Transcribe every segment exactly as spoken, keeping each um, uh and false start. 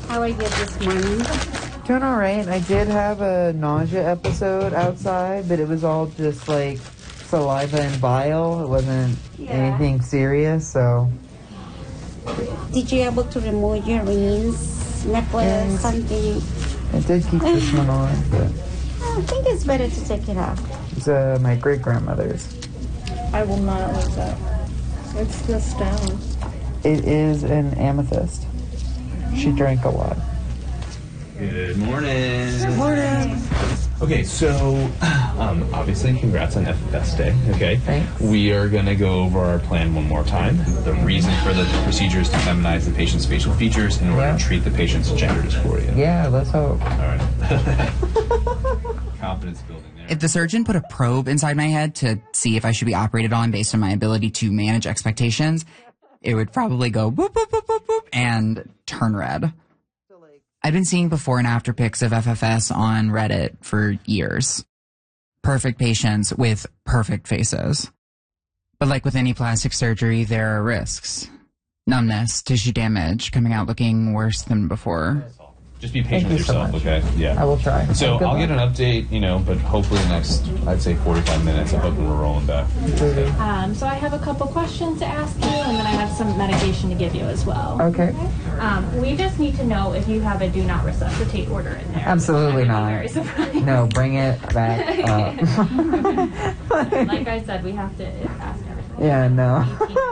How are you this morning? Doing all right. I did have a nausea episode outside, but it was all just like saliva and bile. It wasn't yeah. anything serious, so. Did you able to remove your rings, nipple, yeah, something? I did keep this one on, but. I think it's better to take it off. It's uh, my great-grandmother's. I will not like that. It's the stone. It is an amethyst. She drank a lot. Good morning. Good morning. Okay, so um, obviously, congrats on F F S Day. Okay, thanks. We are going to go over our plan one more time. The reason for the procedure is to feminize the patient's facial features in order yeah. to treat the patient's gender dysphoria. Yeah, let's hope. All right. Confidence building there. If the surgeon put a probe inside my head to see if I should be operated on based on my ability to manage expectations, it would probably go boop, boop, boop, boop, boop, and turn red. I've been seeing before and after pics of F F S on Reddit for years. Perfect patients with perfect faces. But like with any plastic surgery, there are risks. Numbness, tissue damage, coming out looking worse than before. Just be patient with yourself, so okay? Yeah. I will try. So I'll get an update, you know, but hopefully the next, I'd say forty-five minutes, I'm hoping we're rolling back. Um, so I have a couple questions to ask you, and then I have some medication to give you as well. Okay. Um, we just need to know if you have a do not resuscitate order in there. Absolutely not. No, bring it back up. Like I said, we have to ask everything. Yeah, no.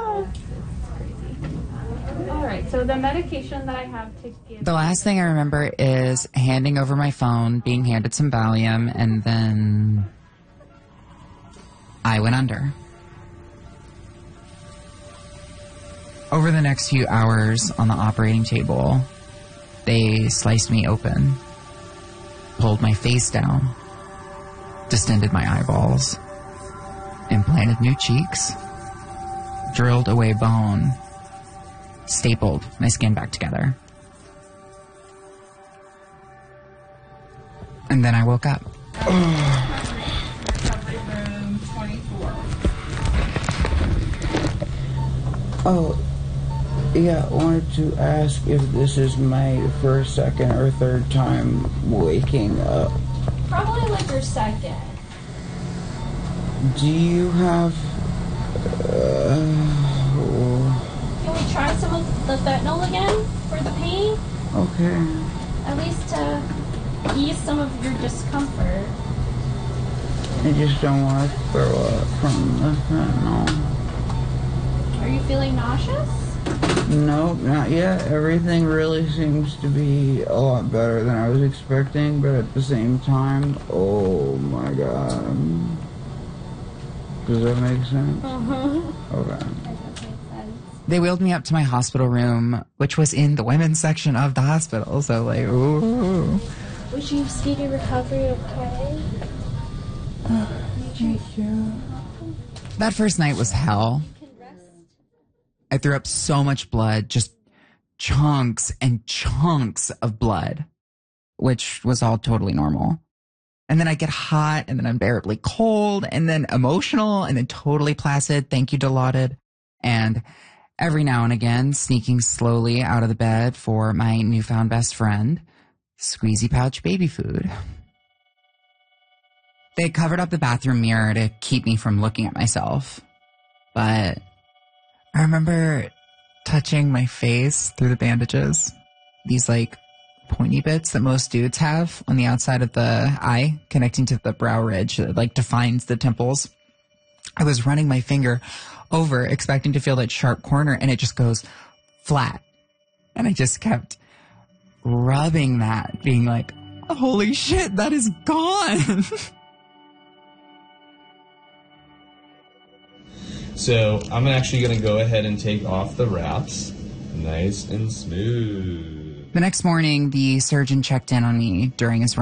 All right, so the medication that I have to give... The last thing I remember is handing over my phone, being handed some Valium, and then I went under. Over the next few hours on the operating table, they sliced me open, pulled my face down, distended my eyeballs, implanted new cheeks, drilled away bone, stapled my skin back together. And then I woke up. Recovery room twenty-four. Oh, yeah, I wanted to ask if this is my first, second, or third time waking up. Probably like your second. Do you have... Uh, Can we try some of the fentanyl again for the pain? Okay. At least to ease some of your discomfort. I just don't want to throw up from the fentanyl. Are you feeling nauseous? Nope, not yet. Everything really seems to be a lot better than I was expecting, but at the same time, oh my god. Does that make sense? Uh-huh. Okay. They wheeled me up to my hospital room, which was in the women's section of the hospital, so like, ooh. Wish you speedy recovery, okay? Uh, thank you. That first night was hell. I threw up so much blood, just chunks and chunks of blood, which was all totally normal. And then I get hot, and then unbearably cold, and then emotional, and then totally placid, thank you, Dilaudid. And every now and again, sneaking slowly out of the bed for my newfound best friend, Squeezy Pouch baby food. They covered up the bathroom mirror to keep me from looking at myself. But I remember touching my face through the bandages. These, like, pointy bits that most dudes have on the outside of the eye, connecting to the brow ridge that, like, defines the temples. I was running my finger over, expecting to feel that sharp corner, and it just goes flat. And I just kept rubbing that, being like, holy shit, that is gone. So I'm actually going to go ahead and take off the wraps. Nice and smooth. The next morning, the surgeon checked in on me during his